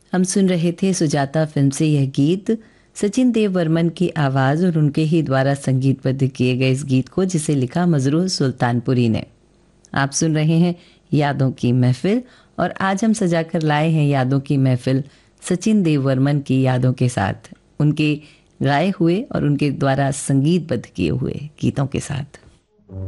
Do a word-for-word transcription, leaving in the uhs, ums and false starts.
हम सुन रहे थे सुजाता फिल्म से यह गीत, सचिन देव वर्मन की आवाज़ और उनके ही द्वारा संगीतबद्ध किए गए इस गीत को, जिसे लिखा मजरूह सुल्तानपुरी ने। आप सुन रहे हैं यादों की महफिल, और आज हम सजा कर लाए हैं यादों की महफिल सचिन देव वर्मन की यादों के साथ, उनके गाए हुए और उनके द्वारा संगीतबद्ध किए हुए गीतों के साथ।